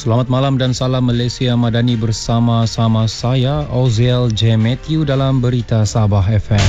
Selamat malam dan salam Malaysia Madani bersama-sama saya, Oziel J. Matthew dalam Berita Sabah FM.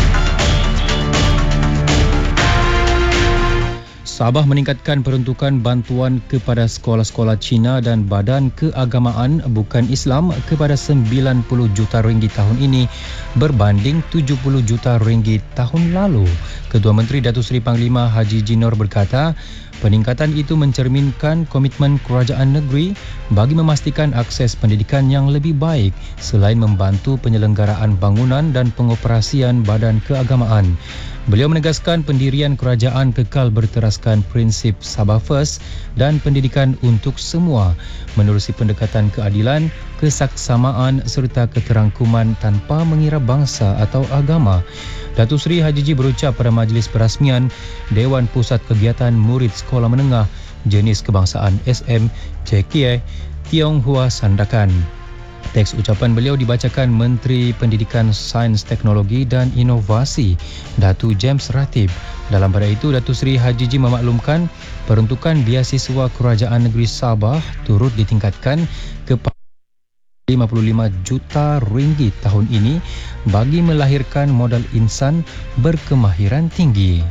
Sabah meningkatkan peruntukan bantuan kepada sekolah-sekolah Cina dan badan keagamaan bukan Islam kepada 90 juta ringgit tahun ini berbanding 70 juta ringgit tahun lalu. Ketua Menteri Datuk Seri Panglima Haji Jinor berkata, peningkatan itu mencerminkan komitmen kerajaan negeri bagi memastikan akses pendidikan yang lebih baik selain membantu penyelenggaraan bangunan dan pengoperasian badan keagamaan. Beliau menegaskan pendirian kerajaan kekal berteraskan prinsip Sabah First dan pendidikan untuk semua menerusi pendekatan keadilan, kesaksamaan serta keterangkuman tanpa mengira bangsa atau agama. Datuk Seri Haji Ji berucap pada majlis perasmian Dewan Pusat Kegiatan Murid Sekolah Menengah Jenis Kebangsaan SMJK Tionghoa Sandakan. Teks ucapan beliau dibacakan Menteri Pendidikan, Sains, Teknologi dan Inovasi Datu James Ratib. Dalam pada itu, Datuk Seri Haji Ji memaklumkan peruntukan biasiswa Kerajaan Negeri Sabah turut ditingkatkan kepada 55 juta ringgit tahun ini bagi melahirkan modal insan berkemahiran tinggi.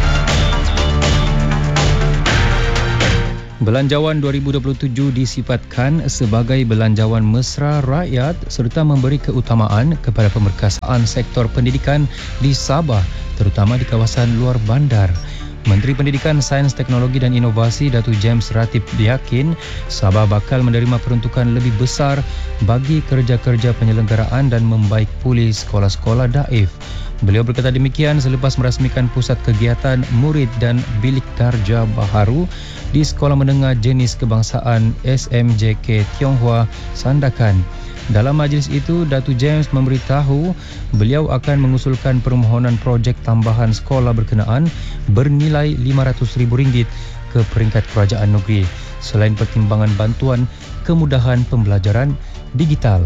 Belanjawan 2027 disifatkan sebagai belanjawan mesra rakyat serta memberi keutamaan kepada pemerkasaan sektor pendidikan di Sabah, terutama di kawasan luar bandar. Menteri Pendidikan, Sains, Teknologi dan Inovasi Datu James Ratib yakin Sabah bakal menerima peruntukan lebih besar bagi kerja-kerja penyelenggaraan dan membaik pulih sekolah-sekolah daif. Beliau berkata demikian selepas merasmikan pusat kegiatan murid dan bilik darjah baharu di Sekolah Menengah Jenis Kebangsaan SMJK Tionghoa Sandakan. Dalam majlis itu, Datu James memberitahu beliau akan mengusulkan permohonan projek tambahan sekolah berkenaan bernilai RM500,000 ke peringkat kerajaan negeri selain pertimbangan bantuan kemudahan pembelajaran digital.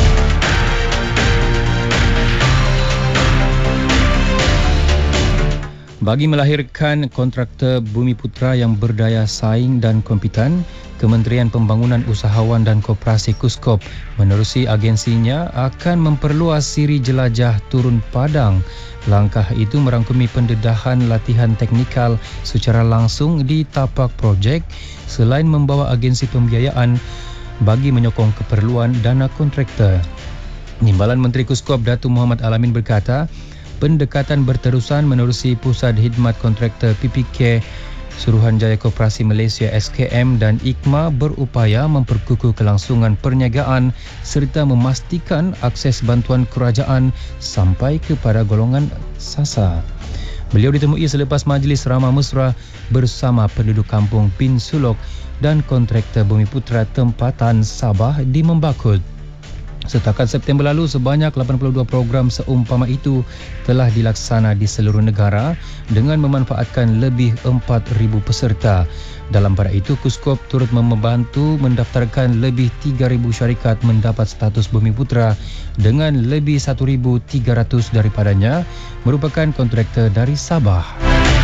Bagi melahirkan kontraktor Bumiputra yang berdaya saing dan kompeten, Kementerian Pembangunan Usahawan dan Koperasi KUSKOP menerusi agensinya akan memperluas siri jelajah turun padang. Langkah itu merangkumi pendedahan latihan teknikal secara langsung di tapak projek selain membawa agensi pembiayaan bagi menyokong keperluan dana kontraktor. Timbalan Menteri KUSKOP Datuk Muhammad Alamin berkata, pendekatan berterusan menerusi Pusat Khidmat Kontraktor PPK Suruhanjaya Koperasi Malaysia SKM dan IKMA berupaya memperkukuh kelangsungan perniagaan serta memastikan akses bantuan kerajaan sampai kepada golongan sasar. Beliau ditemui selepas majlis ramah mesra bersama penduduk kampung Pin Sulok dan kontraktor Bumiputra tempatan Sabah di Membakut. Setakat September lalu, sebanyak 82 program seumpama itu telah dilaksana di seluruh negara dengan memanfaatkan lebih 4,000 peserta. Dalam pada itu, KUSKOP turut membantu mendaftarkan lebih 3,000 syarikat mendapat status Bumiputra dengan lebih 1,300 daripadanya merupakan kontraktor dari Sabah.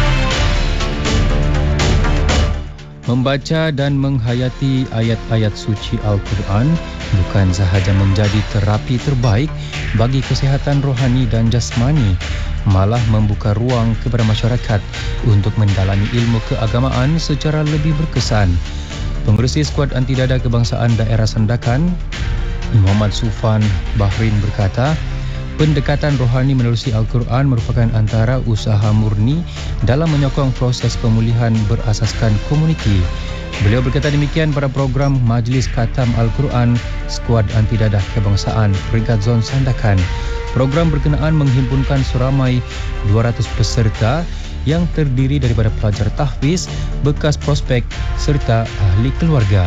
Membaca dan menghayati ayat-ayat suci Al-Quran bukan sahaja menjadi terapi terbaik bagi kesihatan rohani dan jasmani, malah membuka ruang kepada masyarakat untuk mendalami ilmu keagamaan secara lebih berkesan. Pengerusi Skuad Anti Dada Kebangsaan Daerah Sandakan, Muhammad Sufan Bahrin berkata, pendekatan rohani menerusi Al-Quran merupakan antara usaha murni dalam menyokong proses pemulihan berasaskan komuniti. Beliau berkata demikian pada program Majlis Khatam Al-Quran Skuad Anti Dadah Kebangsaan Peringkat Zon Sandakan. Program berkenaan menghimpunkan seramai 200 peserta yang terdiri daripada pelajar tahfiz, bekas prospek serta ahli keluarga.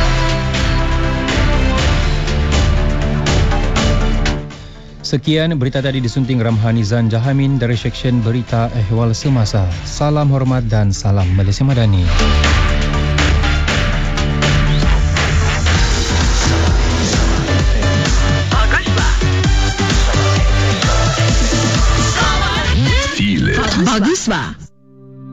Sekian berita tadi disunting Ramhanizan Jahamin dari Seksyen Berita Ehwal Semasa. Salam hormat dan salam Malaysia Madani. Bagus, Pak.